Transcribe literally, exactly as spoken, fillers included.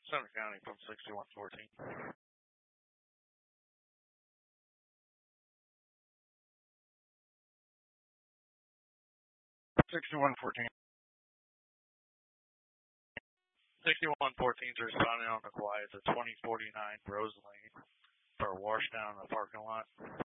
Center County from sixty-one fourteen. sixty-one fourteen. sixty-one fourteen is responding on the quiet to twenty forty-nine Rose Lane for a wash down in the parking lot.